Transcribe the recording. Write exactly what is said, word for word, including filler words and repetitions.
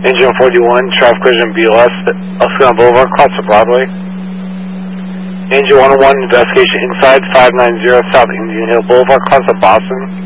Engine forty-one, traffic collision B L S, Elsinore Boulevard, cross to Broadway. Engine one oh one, investigation inside, five ninety South Indian Hill Boulevard, cross to Boston.